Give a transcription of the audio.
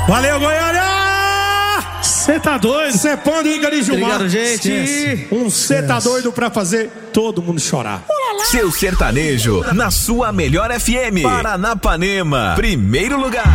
Valeu, Goiânia! Cê tá doido? Cepando Igor e Gilmar. Obrigado, gente. Cê tá doido pra fazer todo mundo chorar. Seu sertanejo, na sua melhor FM. Paranapanema, primeiro lugar.